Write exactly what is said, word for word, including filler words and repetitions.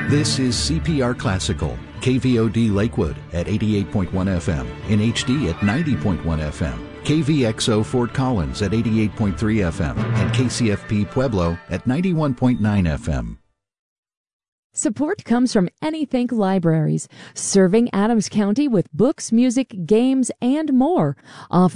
This is C P R Classical, K V O D Lakewood at eighty-eight point one F M, in H D at ninety point one F M, K V X O Fort Collins at eighty-eight point three F M, and K C F P Pueblo at ninety-one point nine F M. Support comes from Anythink Libraries, serving Adams County with books, music, games, and more. Offer